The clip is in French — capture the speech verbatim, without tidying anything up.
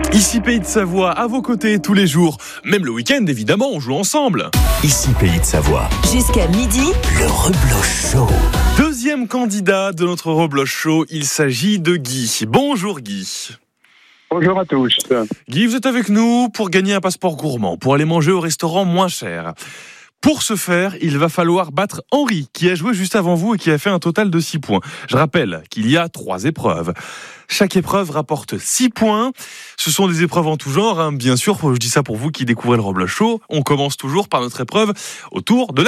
Ici Pays de Savoie, à vos côtés tous les jours, même le week-end évidemment, on joue ensemble. Ici Pays de Savoie. Jusqu'à midi, le Rebloche Show. Deuxième candidat de notre Rebloche Show, il s'agit de Guy. Bonjour Guy. Bonjour à tous. Guy, vous êtes avec nous pour gagner un passeport gourmand, pour aller manger au restaurant moins cher. Pour ce faire, il va falloir battre Henri, qui a joué juste avant vous et qui a fait un total de six points. Je rappelle qu'il y a trois épreuves. Chaque épreuve rapporte six points. Ce sont des épreuves en tout genre, hein. Bien sûr, je dis ça pour vous qui découvrez le Rebloche Show. On commence toujours par notre épreuve autour de la